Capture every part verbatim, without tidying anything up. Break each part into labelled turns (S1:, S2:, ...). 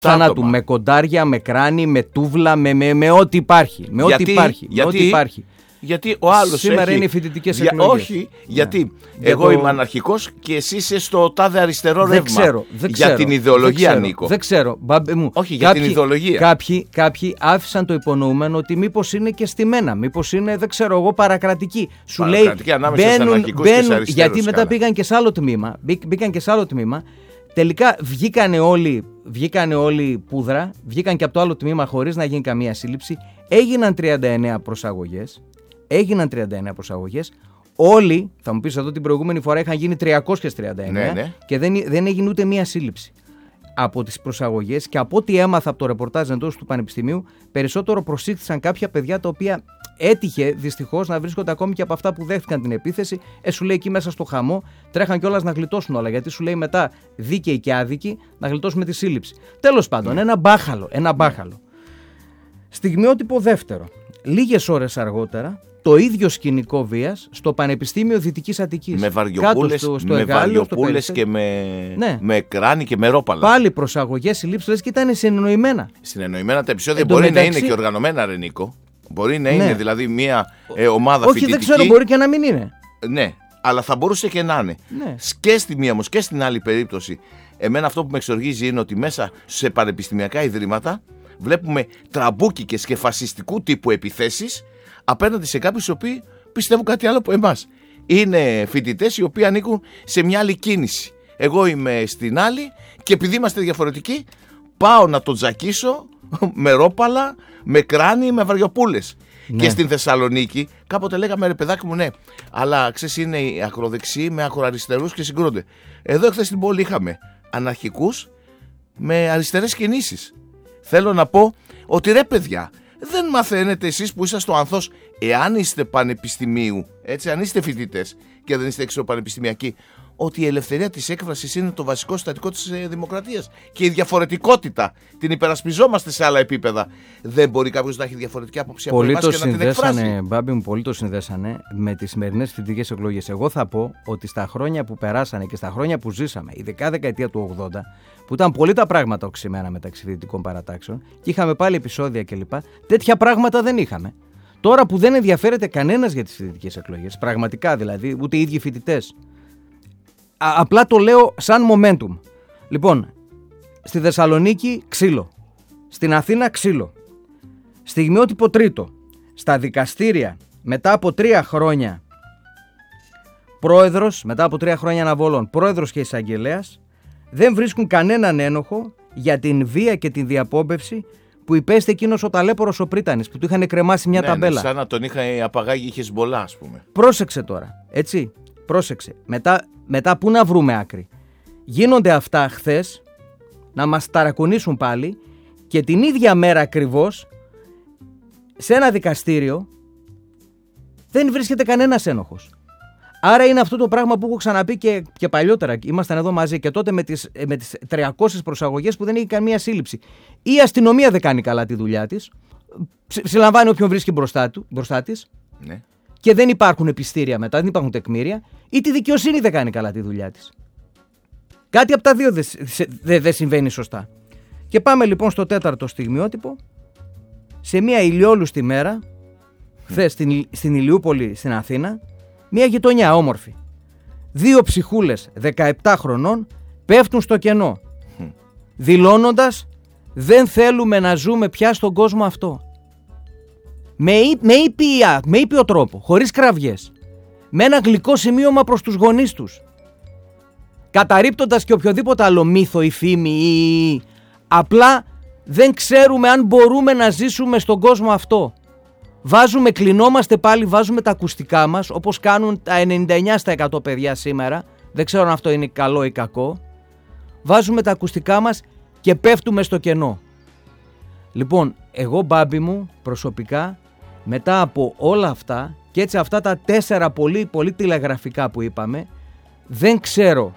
S1: θανάτου. Με κοντάρια, με κράνη, με τούβλα, με, με, με ό,τι υπάρχει. Με
S2: γιατί,
S1: ό,τι υπάρχει.
S2: Γιατί,
S1: με ό,τι υπάρχει.
S2: Γιατί ο άλλος
S1: σήμερα
S2: έχει...
S1: είναι οι φοιτητικές
S2: Για...
S1: εκλογές.
S2: Όχι, γιατί
S1: ναι.
S2: εγώ
S1: για το...
S2: είμαι αναρχικός και εσύ είσαι στο τάδε αριστερό
S1: δεν
S2: ρεύμα.
S1: Ξέρω, δεν
S2: για
S1: ξέρω,
S2: την ιδεολογία,
S1: δεν
S2: Νίκο.
S1: Δεν ξέρω. Μπάμπε μου.
S2: Όχι, για
S1: κάποιοι,
S2: την ιδεολογία.
S1: Κάποιοι, κάποιοι άφησαν το υπονοούμενο ότι μήπως είναι και στημένα. Μήπως είναι, δεν ξέρω εγώ, παρακρατική. Σου
S2: παρακρατική
S1: λέει.
S2: Ανάμεσα μπαίνουν, στους αναρχικούς
S1: μπαίνουν,
S2: και στους αριστερούς,
S1: γιατί μετά πήγαν και σε άλλο τμήμα. Μπήκαν και σε άλλο τμήμα. Τελικά βγήκανε όλοι, βγήκανε όλοι πούδρα, βγήκαν και από το άλλο τμήμα χωρίς να γίνει καμία σύλληψη. Έγιναν τριάντα εννέα προσαγωγές. Έγιναν τριάντα εννέα προσαγωγές. Όλοι, θα μου πεις εδώ την προηγούμενη φορά είχαν γίνει τριακόσιες τριάντα εννέα
S2: ναι, ναι.
S1: και δεν, δεν έγινε ούτε μία σύλληψη. Από τις προσαγωγές και από ό,τι έμαθα από το ρεπορτάζ εντός του Πανεπιστημίου, περισσότερο προσήχθησαν κάποια παιδιά τα οποία έτυχε δυστυχώς να βρίσκονται ακόμη και από αυτά που δέχτηκαν την επίθεση. Ε, σου λέει εκεί μέσα στο χαμό, τρέχαν κιόλας να γλιτώσουν όλα. Γιατί σου λέει μετά δίκαιοι και άδικοι να γλιτώσουμε τη σύλληψη. Τέλος πάντων, ένα μπάχαλο. Ένα μπάχαλο. Στιγμιότυπο δεύτερο. Λίγες ώρες αργότερα, το ίδιο σκηνικό βίας στο Πανεπιστήμιο Δυτικής Αττικής.
S2: Με βαριοπούλες, στο, στο με βαριοπούλες και με, ναι. με κράνη και με ρόπαλα.
S1: Πάλι προσαγωγές, συλλήψεις και ήταν συνεννοημένα.
S2: Συνεννοημένα τα επεισόδια μπορεί μεταξύ... να είναι και οργανωμένα, ρε Νίκο. Μπορεί να είναι ναι. δηλαδή μια ε, ομάδα
S1: όχι,
S2: φοιτητική.
S1: Όχι, δεν ξέρω, μπορεί και να μην είναι.
S2: Ναι, αλλά θα μπορούσε και να είναι.
S1: Ναι.
S2: Και στη μία όμως και στην άλλη περίπτωση, εμένα αυτό που με εξοργίζει είναι ότι μέσα σε πανεπιστημιακά ιδρύματα βλέπουμε τραμπούκικες και φασιστικού τύπου επιθέσεις απέναντι σε κάποιους οι οποίοι πιστεύουν κάτι άλλο από εμάς. Είναι φοιτητές οι οποίοι ανήκουν σε μια άλλη κίνηση. Εγώ είμαι στην άλλη και επειδή είμαστε διαφορετικοί, πάω να τον τζακίσω με ρόπαλα, με κράνη, με βαριοπούλες. Ναι. Και στην Θεσσαλονίκη κάποτε λέγαμε ρε παιδάκι μου, ναι, αλλά ξέρεις είναι οι ακροδεξιοί με ακροαριστερούς και συγκρούνται. Εδώ εχθές στην πόλη είχαμε αναρχικούς με αριστερές κινήσεις. Θέλω να πω ότι ρε παιδιά, δεν μαθαίνετε εσείς που είσαστε στο Ανθός, εάν είστε πανεπιστημίου, έτσι, αν είστε φοιτητές και δεν είστε εξωπανεπιστημιακοί, ότι η ελευθερία της έκφρασης είναι το βασικό συστατικό της ε, δημοκρατίας και η διαφορετικότητα την υπερασπιζόμαστε σε άλλα επίπεδα. Δεν μπορεί κάποιος να έχει διαφορετική άποψη από εμάς και να την εκφράσει.
S1: Μπάμπη μου, πολύ το συνδέσανε με τις σημερινές φοιτητικές εκλογές. Εγώ θα πω ότι στα χρόνια που περάσανε και στα χρόνια που ζήσαμε, ειδικά δεκαετία του ογδόντα, που ήταν πολύ τα πράγματα οξυμένα μεταξύ φοιτητικών παρατάξεων και είχαμε πάλι επεισόδια κλπ. Τέτοια πράγματα δεν είχαμε. Τώρα που δεν ενδιαφέρεται κανένας για τις φοιτητικές εκλογές, πραγματικά δηλαδή, ούτε οι ίδιοι φοιτητές. Απλά το λέω σαν momentum. Λοιπόν, στη Θεσσαλονίκη ξύλο. Στην Αθήνα ξύλο. Στιγμιότυπο τρίτο. Στα δικαστήρια μετά από τρία χρόνια πρόεδρος, μετά από τρία χρόνια αναβολών, πρόεδρος και εισαγγελέας δεν βρίσκουν κανέναν ένοχο για την βία και την διαπόμπευση που υπέστη εκείνος ο ταλέπορος ο Πρίτανης που του είχαν κρεμάσει μια
S2: ναι,
S1: ταμπέλα.
S2: Ναι, σαν να τον είχα απαγάγει, είχε Χεσμπολά, ας πούμε.
S1: Πρόσεξε τώρα, έτσι. Πρόσεξε. Μετά, μετά πού να βρούμε άκρη. Γίνονται αυτά χθες, να μας ταρακονίσουν πάλι και την ίδια μέρα ακριβώς σε ένα δικαστήριο δεν βρίσκεται κανένας ένοχος. Άρα είναι αυτό το πράγμα που έχω ξαναπεί και, και παλιότερα. Ήμασταν εδώ μαζί και τότε με τις, με τις τριακόσιες προσαγωγές που δεν έχει καμία σύλληψη. Η αστυνομία δεν κάνει καλά τη δουλειά της. Συλλαμβάνει όποιον βρίσκει μπροστά, του, μπροστά της.
S2: Ναι.
S1: Και δεν υπάρχουν επιστήρια μετά, δεν υπάρχουν τεκμήρια. Ή τη δικαιοσύνη δεν κάνει καλά τη δουλειά της. Κάτι από τα δύο δεν δε, δε συμβαίνει σωστά. Και πάμε λοιπόν στο τέταρτο στιγμιότυπο. Σε μια ηλιόλουστη μέρα, χθες στην, στην Ηλιούπολη στην Αθήνα, μια γειτονιά όμορφη. Δύο ψυχούλες δεκαεπτά χρονών πέφτουν στο κενό, δηλώνοντας δεν θέλουμε να ζούμε πια στον κόσμο αυτό. Με, με, ήπια, με ήπιο τρόπο, χωρίς κραυγές, με ένα γλυκό σημείωμα προς τους γονείς τους, καταρρίπτοντας και οποιοδήποτε άλλο μύθο ή φήμη ή απλά δεν ξέρουμε αν μπορούμε να ζήσουμε στον κόσμο αυτό. Βάζουμε, κλεινόμαστε πάλι, βάζουμε τα ακουστικά μας όπως κάνουν τα ενενήντα εννέα τοις εκατό παιδιά σήμερα, δεν ξέρω αν αυτό είναι καλό ή κακό. Βάζουμε τα ακουστικά μας και πέφτουμε στο κενό. Λοιπόν, εγώ Μπάμπη μου προσωπικά μετά από όλα αυτά και έτσι αυτά τα τέσσερα πολύ πολύ τηλεγραφικά που είπαμε, δεν ξέρω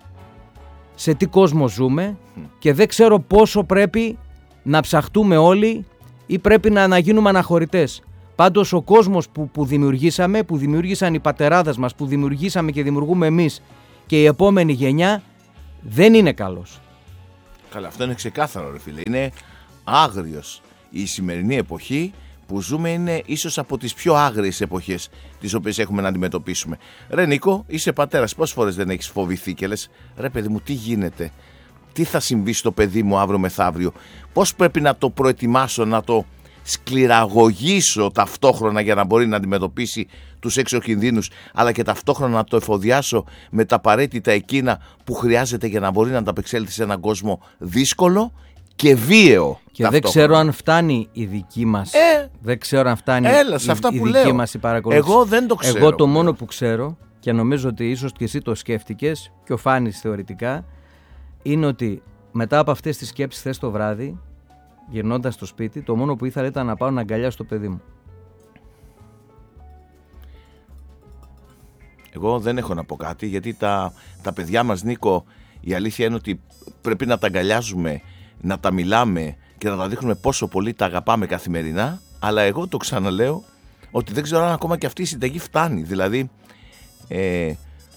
S1: σε τι κόσμο ζούμε και δεν ξέρω πόσο πρέπει να ψαχτούμε όλοι ή πρέπει να, να γίνουμε αναχωρητές. Πάντως ο κόσμος που, που δημιουργήσαμε, που δημιούργησαν οι πατεράδες μας, που δημιουργήσαμε και δημιουργούμε εμείς και η επόμενη γενιά δεν είναι καλός.
S2: Καλά, αυτό είναι ξεκάθαρο, ρε φίλε. Είναι άγριος. Η σημερινή εποχή που ζούμε είναι ίσως από τις πιο άγριες εποχές τις οποίες έχουμε να αντιμετωπίσουμε. Ρε Νίκο, είσαι πατέρας. Πόσες φορές δεν έχεις φοβηθεί και λες, ρε παιδί μου, τι γίνεται, τι θα συμβεί στο παιδί μου αύριο μεθαύριο, πώς πρέπει να το προετοιμάσω, να το σκληραγωγήσω ταυτόχρονα για να μπορεί να αντιμετωπίσει τους έξω κινδύνους, αλλά και ταυτόχρονα να το εφοδιάσω με τα απαραίτητα εκείνα που χρειάζεται για να μπορεί να ανταπεξέλθει σε έναν κόσμο δύσκολο και βίαιο.
S1: Και ταυτόχρονα. Δεν ξέρω αν φτάνει η δική μας.
S2: Ε,
S1: δεν ξέρω αν φτάνει
S2: έλα,
S1: η,
S2: αυτά
S1: η
S2: που
S1: δική
S2: λέω.
S1: μας η παρακολούθηση.
S2: Εγώ δεν το ξέρω.
S1: Εγώ το μόνο που ξέρω, και νομίζω ότι ίσως και εσύ το σκέφτηκες και ο Φάνης θεωρητικά, είναι ότι μετά από αυτές τις σκέψεις χθες το βράδυ, γυρνώντας στο σπίτι, το μόνο που ήθελα ήταν να πάω να αγκαλιάσω το παιδί μου.
S2: Εγώ δεν έχω να πω κάτι, γιατί τα, τα παιδιά μας, Νίκο, η αλήθεια είναι ότι πρέπει να τα αγκαλιάζουμε, να τα μιλάμε και να τα δείχνουμε πόσο πολύ τα αγαπάμε καθημερινά, αλλά εγώ το ξαναλέω ότι δεν ξέρω αν ακόμα και αυτή η συνταγή φτάνει. Δηλαδή, ε,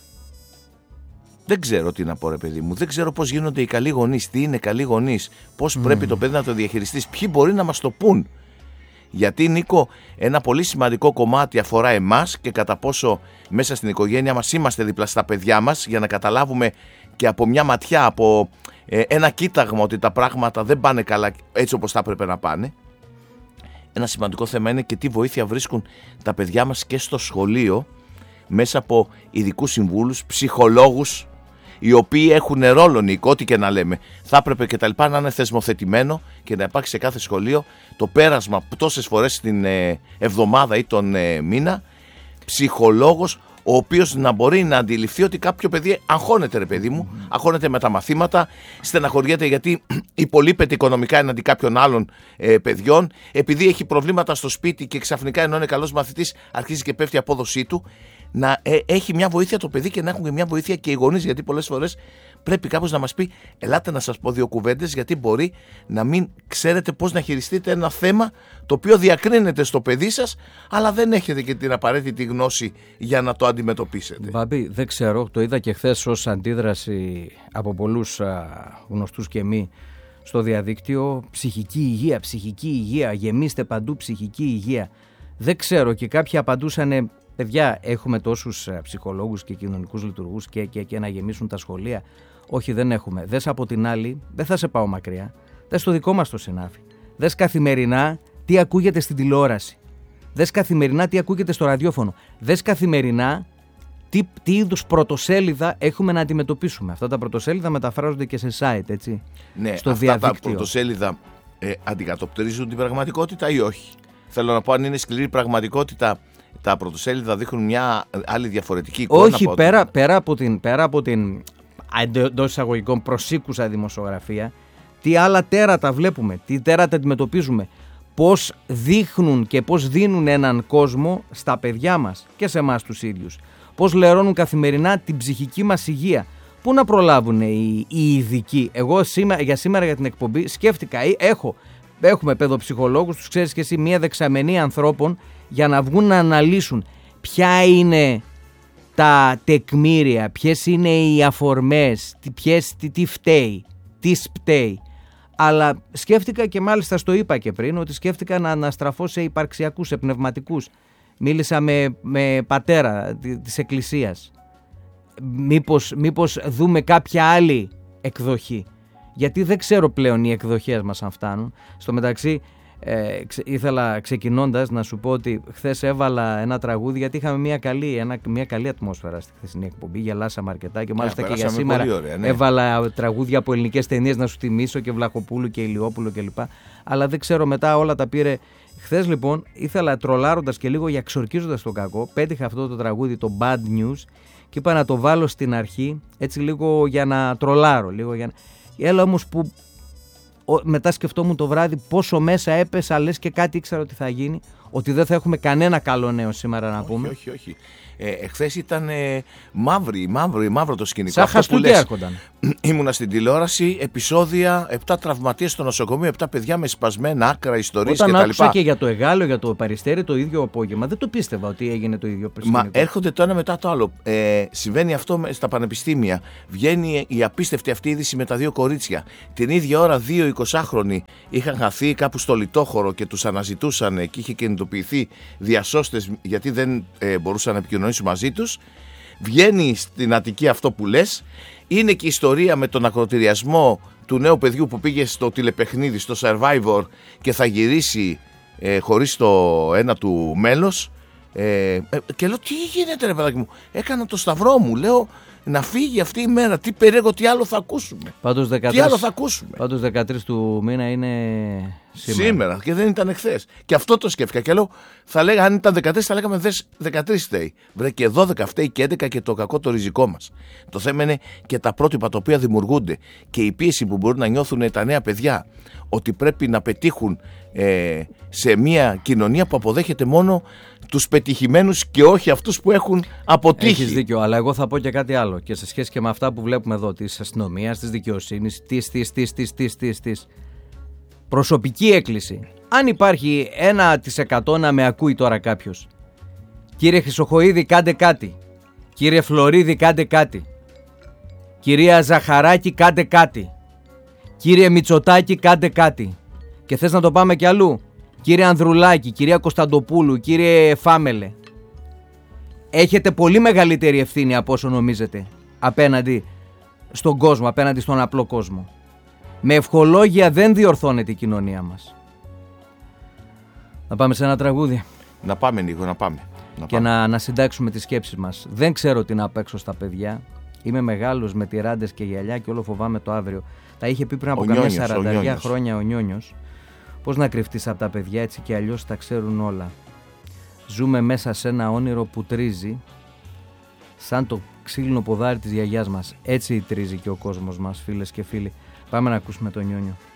S2: δεν ξέρω τι να πω, ρε παιδί μου, δεν ξέρω πώς γίνονται οι καλοί γονείς, τι είναι καλοί γονείς, πώς mm. πρέπει το παιδί να το διαχειριστείς, ποιοι μπορεί να μας το πούν. Γιατί, Νίκο, ένα πολύ σημαντικό κομμάτι αφορά εμάς και κατά πόσο μέσα στην οικογένεια μας είμαστε δίπλα στα παιδιά μας, για να καταλάβουμε και από μια ματιά, από ε, ένα κοίταγμα, ότι τα πράγματα δεν πάνε καλά έτσι όπως θα έπρεπε να πάνε. Ένα σημαντικό θέμα είναι και τι βοήθεια βρίσκουν τα παιδιά μας και στο σχολείο, μέσα από ειδικούς συμβούλους, ψυχολόγους, οι οποίοι έχουν ρόλο, Νίκο, ό,τι και να λέμε. Θα έπρεπε και τα λοιπά να είναι θεσμοθετημένο και να υπάρχει σε κάθε σχολείο το πέρασμα τόσες φορές την ε, εβδομάδα ή τον ε, μήνα, ψυχολόγος, ο οποίος να μπορεί να αντιληφθεί ότι κάποιο παιδί αγχώνεται, ρε παιδί μου, mm-hmm. αγχώνεται με τα μαθήματα, στεναχωριέται γιατί υπολείπεται οικονομικά εναντί κάποιων άλλων ε, παιδιών, επειδή έχει προβλήματα στο σπίτι και ξαφνικά, ενώ είναι καλός μαθητής, αρχίζει και πέφτει η απόδοσή του. Να ε, έχει μια βοήθεια το παιδί και να έχουν μια βοήθεια και οι γονείς, γιατί πολλές φορές πρέπει κάποιος να μας πει, ελάτε να σας πω δύο κουβέντες, γιατί μπορεί να μην ξέρετε πώς να χειριστείτε ένα θέμα το οποίο διακρίνεται στο παιδί σας, αλλά δεν έχετε και την απαραίτητη γνώση για να το αντιμετωπίσετε.
S1: Μπαμπή, δεν ξέρω, το είδα και χθες ως αντίδραση από πολλούς α, γνωστούς και μη στο διαδίκτυο, ψυχική υγεία, ψυχική υγεία, γεμίστε παντού ψυχική υγεία. Δεν ξέρω, και κάποιοι απαντούσανε, παιδιά, έχουμε τόσους ψυχολόγους και κοινωνικούς λειτουργούς και, και, και να γεμίσουν τα σχολεία. Όχι, δεν έχουμε. Δες από την άλλη, δεν θα σε πάω μακριά, δες το δικό μας το συνάφι. Δες καθημερινά τι ακούγεται στην τηλεόραση. Δες καθημερινά τι ακούγεται στο ραδιόφωνο. Δες καθημερινά τι, τι είδους πρωτοσέλιδα έχουμε να αντιμετωπίσουμε. Αυτά τα πρωτοσέλιδα μεταφράζονται και σε site, έτσι,
S2: ναι,
S1: στο
S2: αυτά
S1: διαδίκτυο.
S2: Τα πρωτοσέλιδα ε, αντικατοπτρίζουν την πραγματικότητα ή όχι? Θέλω να πω, αν είναι σκληρή πραγματικότητα, τα πρωτοσέλιδα δείχνουν μια άλλη διαφορετική εικόνα.
S1: Όχι,
S2: από
S1: πέρα,
S2: ότι...
S1: πέρα από την, πέρα από την εντός εισαγωγικών προσήκουσα δημοσιογραφία, τι άλλα τέρατα βλέπουμε, τι τέρατα αντιμετωπίζουμε, πώς δείχνουν και πώς δίνουν έναν κόσμο στα παιδιά μας και σε εμάς τους ίδιους, πώς λερώνουν καθημερινά την ψυχική μας υγεία. Πού να προλάβουν οι, οι ειδικοί? Εγώ σήμερα, για σήμερα για την εκπομπή σκέφτηκα, έχω, έχουμε παιδοψυχολόγους, τους ξέρεις και εσύ, μια δεξαμενή ανθρώπων για να βγουν να αναλύσουν ποια είναι τα τεκμήρια, ποιες είναι οι αφορμές, ποιες, τι, τι φταίει, τι σπταίει. Αλλά σκέφτηκα, και μάλιστα στο είπα και πριν, ότι σκέφτηκα να αναστραφώ σε υπαρξιακούς, σε πνευματικούς. Μίλησα με, με πατέρα της εκκλησίας. Μήπως, μήπως δούμε κάποια άλλη εκδοχή. Γιατί δεν ξέρω πλέον οι εκδοχές μας αν φτάνουν. Στο μεταξύ, ε, ξε, ήθελα ξεκινώντας να σου πω ότι χθες έβαλα ένα τραγούδι, γιατί είχαμε μια καλή, ένα, μια καλή ατμόσφαιρα στη χθεσινή εκπομπή. Γελάσαμε αρκετά και μάλιστα yeah, και για σήμερα
S2: ωραία, ναι.
S1: Έβαλα τραγούδια από ελληνικές ταινίες να σου θυμίσω, και Βλαχοπούλου και Ηλιόπουλου κλπ. Αλλά δεν ξέρω, μετά όλα τα πήρε. Χθες λοιπόν ήθελα, τρολάροντας και λίγο για ξορκίζοντας το κακό, πέτυχα αυτό το τραγούδι, το Bad News, και είπα να το βάλω στην αρχή, έτσι λίγο για να τρολάρω. Λίγο για να... Έλα όμως που μετά σκεφτόμουν το βράδυ πόσο μέσα έπεσα, λες και κάτι ήξερα ότι θα γίνει, ότι δεν θα έχουμε κανένα καλό νέο σήμερα να
S2: όχι,
S1: πούμε.
S2: Όχι, όχι. Ε, εχθές ήταν ε, μαύρη, μαύρη, μαύρο το σκηνικό.
S1: Σαν χαστούκια έρχονταν.
S2: Ήμουνα στην τηλεόραση, επεισόδια, επτά τραυματίες στο νοσοκομείο, επτά παιδιά με σπασμένα άκρα, ιστορίες κτλ.
S1: Όταν άκουσα και για το Εγάλεο, για το Περιστέρι το ίδιο απόγευμα, δεν το πίστευα ότι έγινε το ίδιο σκηνικό.
S2: Μα έρχονται το ένα μετά το άλλο. Ε, συμβαίνει αυτό στα πανεπιστήμια. Βγαίνει η απίστευτη αυτή είδηση με τα δύο κορίτσια. Την ίδια ώρα δύο εικοσάχρονοι είχαν χαθεί κάπου στο λιτόχωρο και τους αναζητούσαν και είχε κινητοποιηθεί διασώστες γιατί δεν ε, μπορούσαν να επικοινωνήσουν μαζί τους. Βγαίνει στην Αττική αυτό που λες. Είναι και η ιστορία με τον ακροτηριασμό του νέου παιδιού που πήγε στο τηλεπαιχνίδι, στο Survivor και θα γυρίσει ε, χωρίς το ένα του μέλος. Ε, και λέω τι γίνεται ρε παιδάκι μου, έκανα το σταυρό μου, λέω να φύγει αυτή η μέρα, τι περίεργο, τι άλλο θα ακούσουμε.
S1: Πάντως δεκατρείς,
S2: τι άλλο θα ακούσουμε.
S1: Πάντως δεκατρείς του μήνα είναι σήμερα.
S2: Σήμερα και δεν ήταν εχθές. Και αυτό το σκέφτηκα και λέω, θα λέγα, αν ήταν δεκατρείς θα λέγαμε δεκατρείς φταίει. Βρε και δώδεκα φταίει και έντεκα και το κακό το ριζικό μας. Το θέμα είναι και τα πρότυπα τα οποία δημιουργούνται και η πίεση που μπορούν να νιώθουν τα νέα παιδιά ότι πρέπει να πετύχουν ε, σε μια κοινωνία που αποδέχεται μόνο τους πετυχημένους και όχι αυτούς που έχουν αποτύχει.
S1: Έχεις δίκιο, αλλά εγώ θα πω και κάτι άλλο και σε σχέση και με αυτά που βλέπουμε εδώ της αστυνομίας, της δικαιοσύνης, της, της, της, της, της, της, της. Προσωπική έκκληση. Αν υπάρχει ένα τοις εκατό να με ακούει τώρα κάποιος. Κύριε Χρυσοχοΐδη, κάντε κάτι. Κύριε Φλωρίδη, κάντε κάτι. Κυρία Ζαχαράκη, κάντε κάτι. Κύριε Μητσοτάκη, κάντε κάτι. Και θες να το πάμε κι αλλού. Κύριε Ανδρουλάκη, κυρία Κωνσταντοπούλου, κύριε Φάμελε. Έχετε πολύ μεγαλύτερη ευθύνη από όσο νομίζετε απέναντι στον κόσμο, απέναντι στον απλό κόσμο. Με ευχολόγια δεν διορθώνεται η κοινωνία μας. Να πάμε σε ένα τραγούδι.
S2: Να πάμε λίγο, να πάμε. Να
S1: και
S2: πάμε.
S1: να, να συντάξουμε τις σκέψεις μας. Δεν ξέρω τι να παίξω στα παιδιά. Είμαι μεγάλος με τυράντες και γυαλιά και όλο φοβάμαι το αύριο. Τα είχε πει πριν από καμιά σαράντα χρόνια ο Νιόνιος. Πώς να κρυφτείς από τα παιδιά, έτσι και αλλιώς τα ξέρουν όλα. Ζούμε μέσα σε ένα όνειρο που τρίζει σαν το ξύλινο ποδάρι της γιαγιάς μας. Έτσι τρίζει και ο κόσμος μας, φίλες και φίλοι. Πάμε να ακούσουμε τον Νιόνιο.